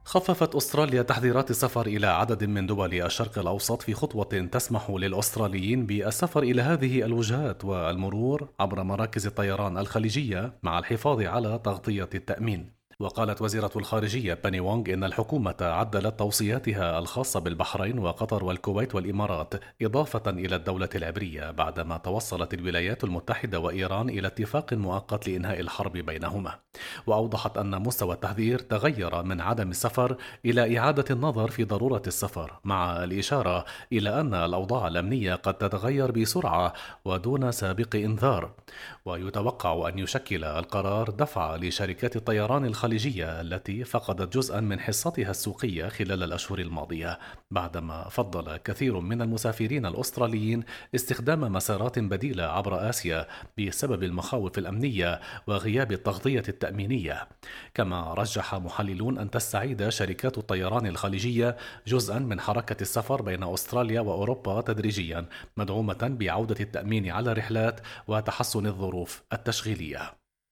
خففت أستراليا تحذيرات السفر إلى عدد من دول الشرق الأوسط في خطوة تسمح للأستراليين بالسفر إلى هذه الوجهات والمرور عبر مراكز الطيران الخليجية مع الحفاظ على تغطية التأمين. وقالت وزيرة الخارجية باني وونغ إن الحكومة عدلت توصياتها الخاصة بالبحرين وقطر والكويت والإمارات إضافة إلى الدولة العبرية بعدما توصلت الولايات المتحدة وإيران إلى اتفاق مؤقت لإنهاء الحرب بينهما. وأوضحت أن مستوى التحذير تغير من عدم السفر إلى إعادة النظر في ضرورة السفر، مع الإشارة إلى أن الأوضاع الأمنية قد تتغير بسرعة ودون سابق إنذار. ويتوقع أن يشكل القرار دفعة لشركات الطيران الخليجية التي فقدت جزءا من حصتها السوقية خلال الأشهر الماضية، بعدما فضل كثير من المسافرين الأستراليين استخدام مسارات بديلة عبر آسيا بسبب المخاوف الأمنية وغياب التغطية التأمينية. كما رجح محللون أن تستعيد شركات الطيران الخليجية جزءا من حركة السفر بين أستراليا وأوروبا تدريجيا، مدعومة بعودة التأمين على الرحلات وتحسن الظروف التشغيلية.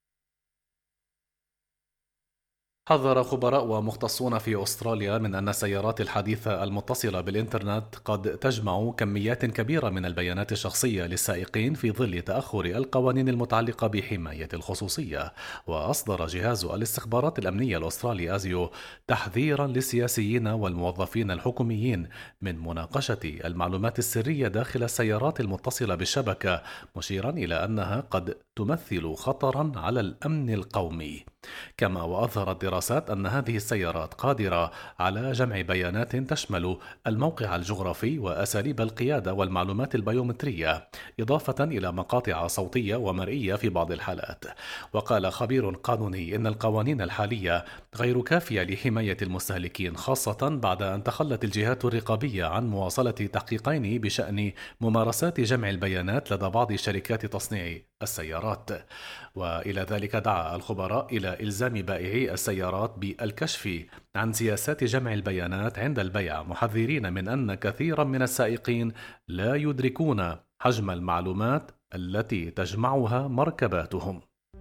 حذر خبراء ومختصون في أستراليا من أن السيارات الحديثة المتصلة بالإنترنت قد تجمع كميات كبيرة من البيانات الشخصية للسائقين في ظل تأخر القوانين المتعلقة بحماية الخصوصية. وأصدر جهاز الاستخبارات الأمنية الأسترالي أزيو تحذيرا للسياسيين والموظفين الحكوميين من مناقشة المعلومات السرية داخل السيارات المتصلة بالشبكة، مشيرا إلى أنها قد تمثل خطرا على الأمن القومي. كما وأظهرت دراسات أن هذه السيارات قادرة على جمع بيانات تشمل الموقع الجغرافي وأساليب القيادة والمعلومات البيومترية، إضافة إلى مقاطع صوتية ومرئية في بعض الحالات. وقال خبير قانوني إن القوانين الحالية غير كافية لحماية المستهلكين، خاصة بعد أن تخلت الجهات الرقابية عن مواصلة تحقيقين بشأن ممارسات جمع البيانات لدى بعض شركات تصنيع السيارات. وإلى ذلك دعا الخبراء إلى إلزام بائعي السيارات بالكشف عن سياسات جمع البيانات عند البيع، محذرين من أن كثيرا من السائقين لا يدركون حجم المعلومات التي تجمعها مركباتهم.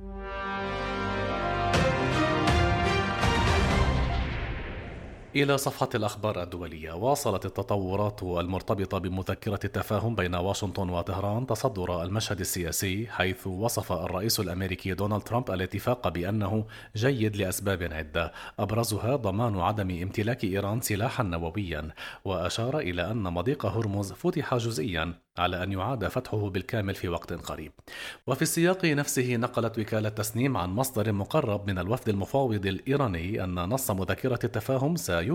إلى صفحة الأخبار الدولية. واصلت التطورات المرتبطة بمذكرة التفاهم بين واشنطن وطهران تصدر المشهد السياسي، حيث وصف الرئيس الأمريكي دونالد ترامب الاتفاق بأنه جيد لأسباب عدة، أبرزها ضمان عدم امتلاك إيران سلاحا نوويا. وأشار إلى أن مضيق هرمز فتح جزئيا على أن يعاد فتحه بالكامل في وقت قريب. وفي السياق نفسه نقلت وكالة تسنيم عن مصدر مقرب من الوفد المفاوض الإيراني أن نص مذكرة التفاهم